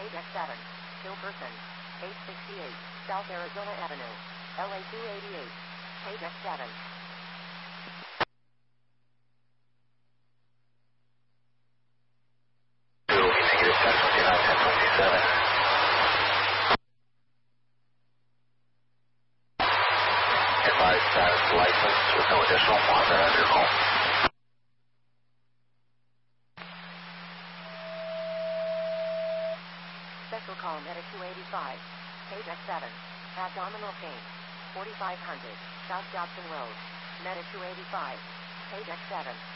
KDEX7, Hilperson, 868, South Arizona Avenue, LA 288, KDEX7. Advised status license with no additional monitor on your home. Special call Medic 285, KDEX7, abdominal pain, 4500, South Dobson Road, Medic 285, KDEX7.